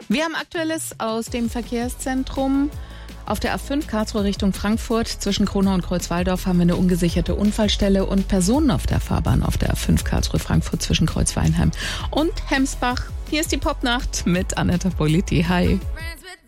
Wir haben Aktuelles aus dem Verkehrszentrum. Auf der A5 Karlsruhe Richtung Frankfurt zwischen Kronau und Kreuzwaldorf haben wir eine ungesicherte Unfallstelle und Personen auf der Fahrbahn auf der A5 Karlsruhe Frankfurt zwischen Kreuzweinheim und Hemsbach. Hier ist die Popnacht mit Annetta Politi. Hi.